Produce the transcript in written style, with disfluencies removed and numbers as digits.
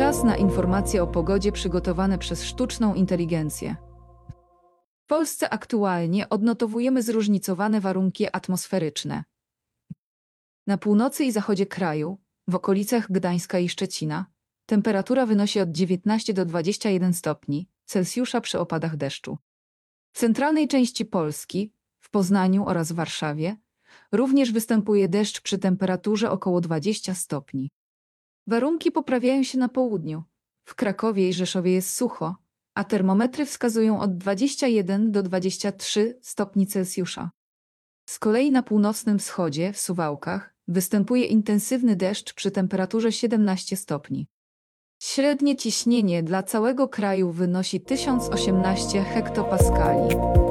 Czas na informacje o pogodzie przygotowane przez sztuczną inteligencję. W Polsce aktualnie odnotowujemy zróżnicowane warunki atmosferyczne. Na północy i zachodzie kraju, w okolicach Gdańska i Szczecina, temperatura wynosi od 19 do 21 stopni Celsjusza przy opadach deszczu. W centralnej części Polski, w Poznaniu oraz Warszawie, również występuje deszcz przy temperaturze około 20 stopni. Warunki poprawiają się na południu. W Krakowie i Rzeszowie jest sucho, a termometry wskazują od 21 do 23 stopni Celsjusza. Z kolei na północnym wschodzie, w Suwałkach, występuje intensywny deszcz przy temperaturze 17 stopni. Średnie ciśnienie dla całego kraju wynosi 1018 hektopaskali.